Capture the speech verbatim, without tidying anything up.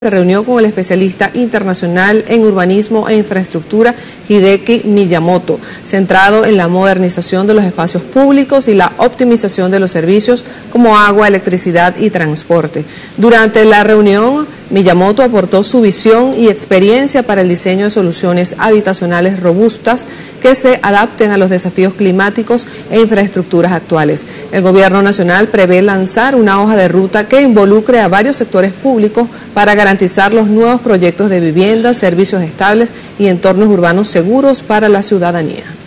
Se reunió con el especialista internacional en urbanismo e infraestructura Hideki Miyamoto, centrado en la modernización de los espacios públicos y la optimización de los servicios como agua, electricidad y transporte. Durante la reunión, Miyamoto aportó su visión y experiencia para el diseño de soluciones habitacionales robustas que se adapten a los desafíos climáticos e infraestructuras actuales. El gobierno nacional prevé lanzar una hoja de ruta que involucre a varios sectores públicos para garantizar los nuevos proyectos de viviendas, servicios estables y entornos urbanos seguros para la ciudadanía.